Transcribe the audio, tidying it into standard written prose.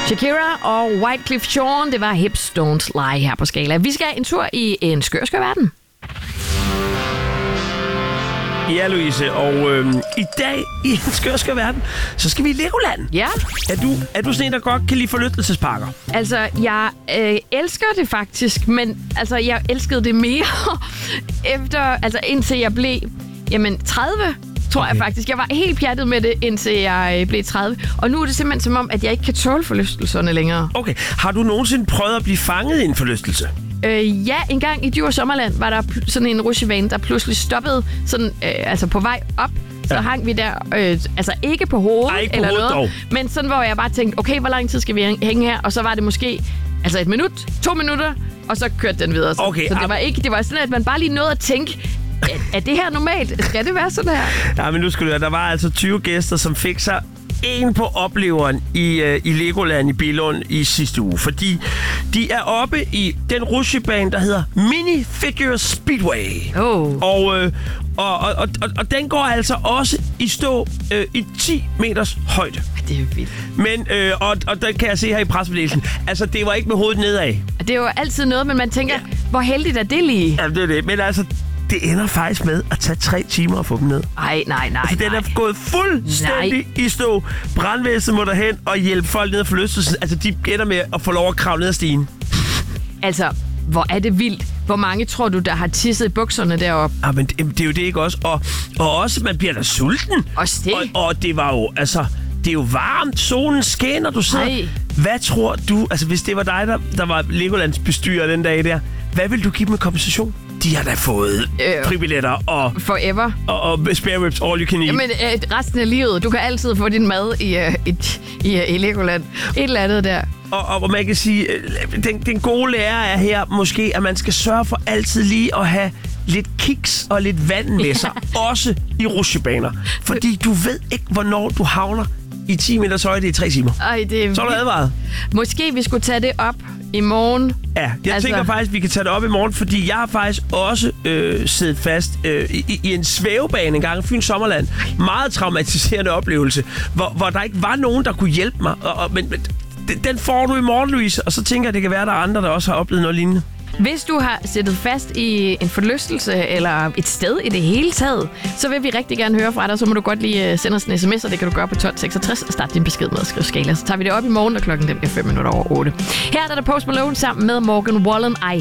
Shakira og Wyclef Jean, det var Hips Don't Lie her på Skala. Vi skal en tur i en skør verden. Ja, Louise, og i dag i en skør verden, så skal vi i Legoland. Ja. Er du sådan en, der godt kan lide forlystelsesparker? Altså, jeg elsker det faktisk, men altså, jeg elskede det mere indtil jeg blev 30, tror jeg faktisk. Jeg var helt pjattet med det, indtil jeg blev 30. Og nu er det simpelthen som om, at jeg ikke kan tåle forlystelserne længere. Okay. Har du nogensinde prøvet at blive fanget i en forlystelse? Ja, en gang i Djurs Sommerland var der sådan en rutsjebane, der pludselig stoppede sådan, på vej op. Så hang vi der, ikke på hovedet ikke på eller hovedet, noget, dog. men sådan, hvor jeg bare tænkte, okay, hvor lang tid skal vi hænge her? Og så var det måske 1 minut, 2 minutter, og så kørte den videre. Okay, så det var sådan, at man bare lige nåede at tænke, er det her normalt? Skal det være sådan her? Ja, men nu skal du høre, der var altså 20 gæster, som fik sig en på opleveren i Legoland i Billund i sidste uge. Fordi de er oppe i den rutsjebane, der hedder Mini Figure Speedway. Og den går altså også i stå i 10 meters højde. Det er vildt. Men, og der kan jeg se her i pressemeddelelsen, altså det var ikke med hovedet nedad. Det er jo altid noget, men man tænker, hvor heldigt er det lige? Ja, det er det. Men altså, det ender faktisk med at tage 3 timer at få dem ned. Nej. Altså, den er gået fuldstændig i stå. Brandvæsenet må derhen og hjælpe folk ned af forlystelsen. Altså, de ender med at få lov at kravle ned ad stigen. Altså, hvor er det vildt. Hvor mange tror du, der har tisset i bukserne deroppe? Ja, men det er jo det ikke også. Og også, man bliver da sulten. Også det. Og det var jo, altså, det er jo varmt. Solen skinner, du sidder. Ej. Hvad tror du, altså hvis det var dig, der var Legolands bestyrer den dag der, hvad vil du give dem med kompensation? De har da fået fribilletter og forever. Og spare ribs, all you can eat. Jamen, resten af livet. Du kan altid få din mad i Legoland. Et eller andet der. Og man kan sige, den gode lærer er her måske, at man skal sørge for altid lige at have lidt kiks og lidt vand med sig. Også i rutsjebaner. Fordi du ved ikke, hvornår du havner i 10 meters højde i 3 timer. Ej, det er så er du advaret. Måske vi skulle tage det op i morgen. Ja, jeg tænker faktisk, vi kan tage det op i morgen, fordi jeg har faktisk også siddet fast i en svævebane en gang i Fyns Sommerland. Meget traumatiserende oplevelse, hvor der ikke var nogen, der kunne hjælpe mig. Men den får du i morgen, Louise, og så tænker jeg, det kan være, der er andre, der også har oplevet noget lignende. Hvis du har siddet fast i en forlystelse eller et sted i det hele taget, så vil vi rigtig gerne høre fra dig. Så må du godt lige sende os en sms, og det kan du gøre på 1266 og starte din besked med at skrive Skala. Så tager vi det op i morgen, og klokken den bliver 5 minutter over 8. Her er der Post Malone sammen med Morgan Wallen.